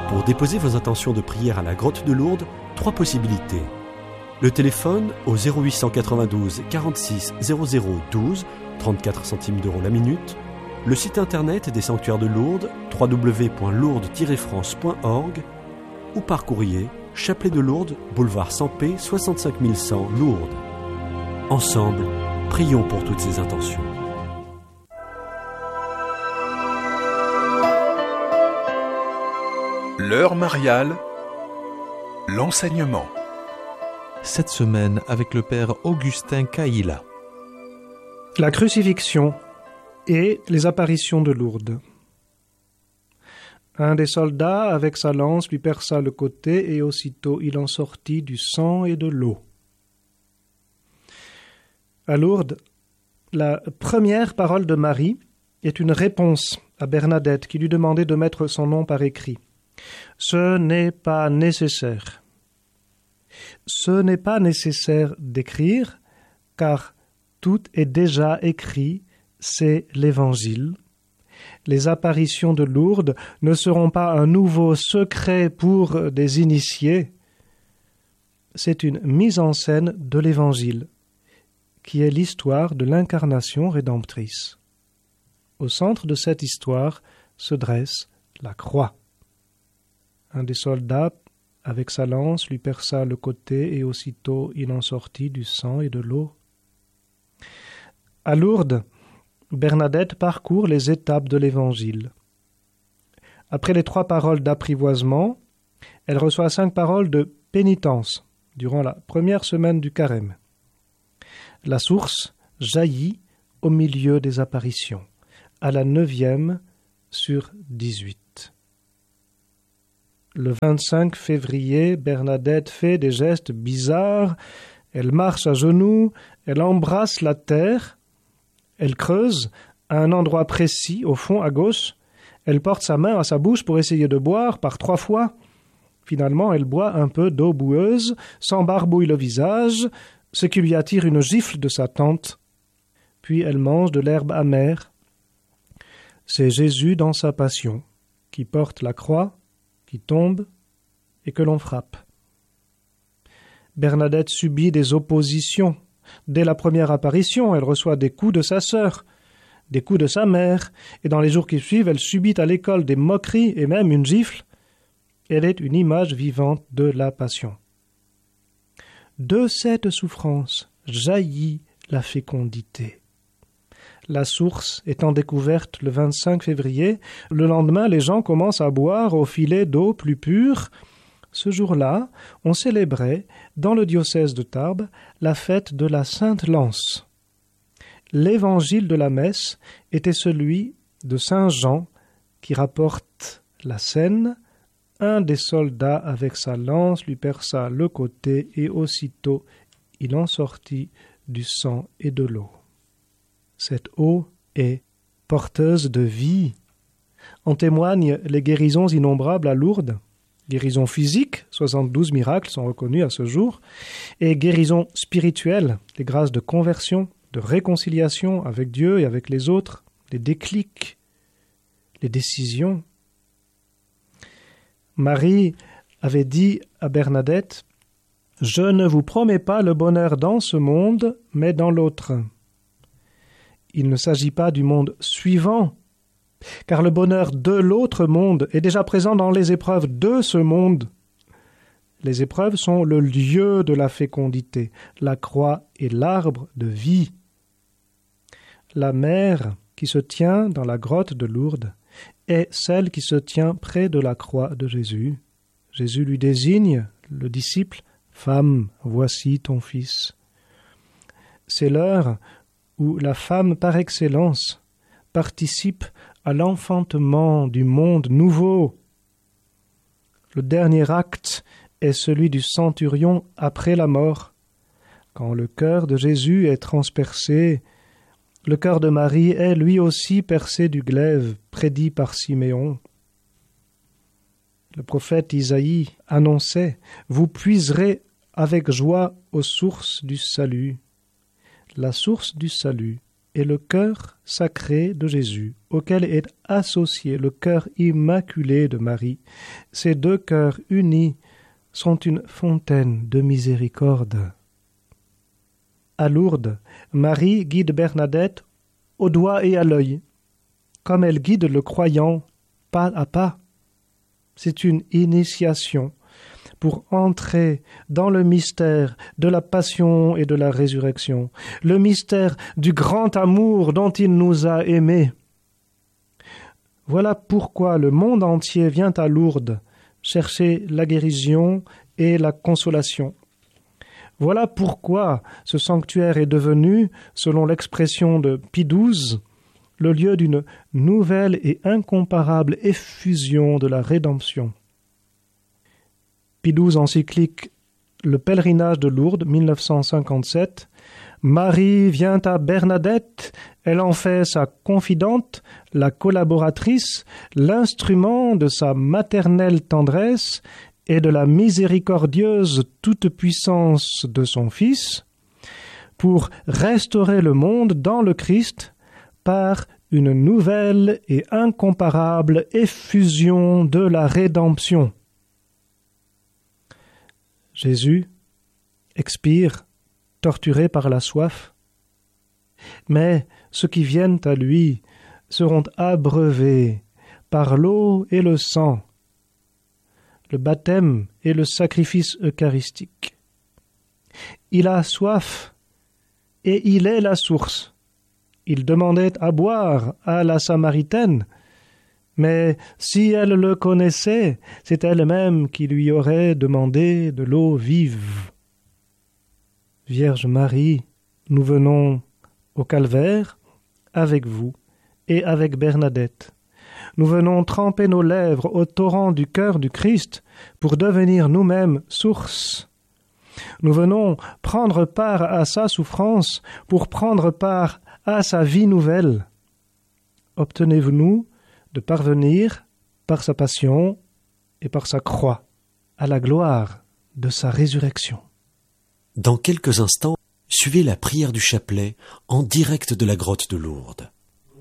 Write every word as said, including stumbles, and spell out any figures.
Pour déposer vos intentions de prière à la Grotte de Lourdes, trois possibilités. Le téléphone au zéro huit cent quatre-vingt-douze quarante-six zéro zéro douze, trente-quatre centimes d'euros la minute. Le site internet des sanctuaires de Lourdes, w w w point lourdes tiret france point org, ou par courrier, Chapelet de Lourdes, boulevard Sampé, soixante-cinq mille cent Lourdes. Ensemble, prions pour toutes ces intentions. L'heure mariale, l'enseignement. Cette semaine avec le père Augustin Caïla. La crucifixion et les apparitions de Lourdes. Un des soldats, avec sa lance, lui perça le côté, et aussitôt il en sortit du sang et de l'eau. À Lourdes, la première parole de Marie est une réponse à Bernadette qui lui demandait de mettre son nom par écrit. Ce n'est pas nécessaire. Ce n'est pas nécessaire d'écrire, car tout est déjà écrit, c'est l'Évangile. Les apparitions de Lourdes ne seront pas un nouveau secret pour des initiés. C'est une mise en scène de l'Évangile, qui est l'histoire de l'incarnation rédemptrice. Au centre de cette histoire se dresse la croix. Un des soldats, avec sa lance, lui perça le côté, et aussitôt il en sortit du sang et de l'eau. À Lourdes, Bernadette parcourt les étapes de l'Évangile. Après les trois paroles d'apprivoisement, elle reçoit cinq paroles de pénitence durant la première semaine du carême. La source jaillit au milieu des apparitions, à la neuvième sur dix-huit. Le vingt-cinq février, Bernadette fait des gestes bizarres. Elle marche à genoux, elle embrasse la terre, elle creuse à un endroit précis, au fond, à gauche. Elle porte sa main à sa bouche pour essayer de boire par trois fois. Finalement, elle boit un peu d'eau boueuse, s'embarbouille le visage, ce qui lui attire une gifle de sa tante. Puis elle mange de l'herbe amère. C'est Jésus dans sa passion, qui porte la croix, qui tombe et que l'on frappe. Bernadette subit des oppositions. Dès la première apparition, elle reçoit des coups de sa sœur, des coups de sa mère, et dans les jours qui suivent, elle subit à l'école des moqueries et même une gifle. Elle est une image vivante de la passion. De cette souffrance jaillit la fécondité. La source étant découverte le vingt-cinq février, le lendemain, les gens commencent à boire au filet d'eau plus pure. Ce jour-là, on célébrait, dans le diocèse de Tarbes, la fête de la Sainte Lance. L'évangile de la messe était celui de saint Jean, qui rapporte la scène. Un des soldats avec sa lance lui perça le côté, et aussitôt il en sortit du sang et de l'eau. Cette eau est porteuse de vie. En témoignent les guérisons innombrables à Lourdes. Guérisons physiques, soixante-douze miracles sont reconnus à ce jour, et guérisons spirituelles, les grâces de conversion, de réconciliation avec Dieu et avec les autres, les déclics, les décisions. Marie avait dit à Bernadette « Je ne vous promets pas le bonheur dans ce monde, mais dans l'autre. » Il ne s'agit pas du monde suivant, car le bonheur de l'autre monde est déjà présent dans les épreuves de ce monde. Les épreuves sont le lieu de la fécondité, la croix est l'arbre de vie. La mère qui se tient dans la grotte de Lourdes est celle qui se tient près de la croix de Jésus. Jésus lui désigne, le disciple, « Femme, voici ton fils ». C'est l'heure où la femme par excellence participe à l'enfantement du monde nouveau. Le dernier acte est celui du centurion après la mort. Quand le cœur de Jésus est transpercé, le cœur de Marie est lui aussi percé du glaive prédit par Siméon. Le prophète Isaïe annonçait « Vous puiserez avec joie aux sources du salut ». La source du salut est le cœur sacré de Jésus, auquel est associé le cœur immaculé de Marie. Ces deux cœurs unis sont une fontaine de miséricorde. À Lourdes, Marie guide Bernadette au doigt et à l'œil, comme elle guide le croyant pas à pas. C'est une initiation pour entrer dans le mystère de la passion et de la résurrection, le mystère du grand amour dont il nous a aimés. Voilà pourquoi le monde entier vient à Lourdes chercher la guérison et la consolation. Voilà pourquoi ce sanctuaire est devenu, selon l'expression de Pie douze, le lieu d'une nouvelle et incomparable effusion de la rédemption. Pie douze encyclique Le pèlerinage de Lourdes, mille neuf cent cinquante-sept. Marie vient à Bernadette, elle en fait sa confidente, la collaboratrice, l'instrument de sa maternelle tendresse et de la miséricordieuse toute-puissance de son Fils, pour restaurer le monde dans le Christ par une nouvelle et incomparable effusion de la rédemption. Jésus expire, torturé par la soif, mais ceux qui viennent à lui seront abreuvés par l'eau et le sang, le baptême et le sacrifice eucharistique. Il a soif et il est la source. Il demandait à boire à la Samaritaine, mais si elle le connaissait, c'est elle-même qui lui aurait demandé de l'eau vive. Vierge Marie, nous venons au calvaire avec vous et avec Bernadette. Nous venons tremper nos lèvres au torrent du cœur du Christ pour devenir nous-mêmes source. Nous venons prendre part à sa souffrance pour prendre part à sa vie nouvelle. Obtenez-nous de parvenir, par sa passion et par sa croix, à la gloire de sa résurrection. Dans quelques instants, suivez la prière du chapelet en direct de la grotte de Lourdes.